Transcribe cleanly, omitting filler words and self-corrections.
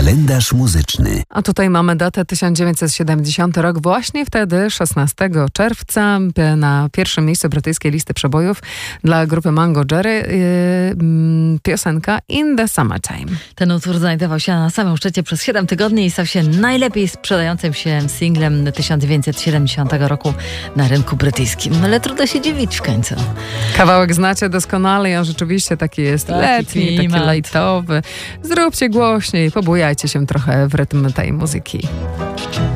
Kalendarz muzyczny. A tutaj mamy datę 1970 rok. Właśnie wtedy, 16 czerwca, na pierwszym miejscu brytyjskiej listy przebojów dla grupy Mango Jerry piosenka In the Summertime. Ten utwór znajdował się na samym szczycie przez 7 tygodni i stał się najlepiej sprzedającym się singlem 1970 roku na rynku brytyjskim. Ale trudno się dziwić w końcu. Kawałek znacie doskonale i on rzeczywiście taki jest letni, taki lajtowy. Zróbcie głośniej, pobujajcie się trochę w rytm tej muzyki.